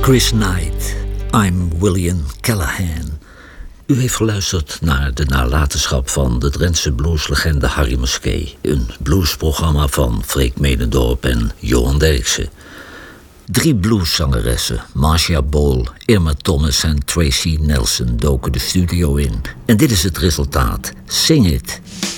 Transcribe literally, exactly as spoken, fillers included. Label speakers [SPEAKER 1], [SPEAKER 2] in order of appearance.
[SPEAKER 1] Chris Knight, I'm William Callahan. U heeft geluisterd naar de nalatenschap van de Drentse blueslegende Harry Muskee. Een bluesprogramma van Freek Medendorp en Johan Derksen. Drie blueszangeressen, Marcia Bol, Irma Thomas en Tracy Nelson, doken de studio in. En dit is het resultaat. Sing It!